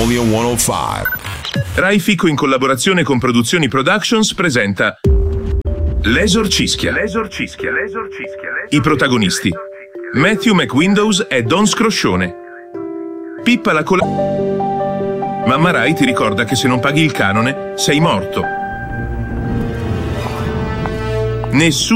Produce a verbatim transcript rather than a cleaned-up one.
Volume centocinque. Rai Fico in collaborazione con Produzioni Productions presenta L'Esorcischia. L'Esorcischia. L'Esorcischia. I protagonisti: Matthew McWindows e Don Scroscione. Pippa la cola... Mamma Rai ti ricorda che se non paghi il canone sei morto. Nessuno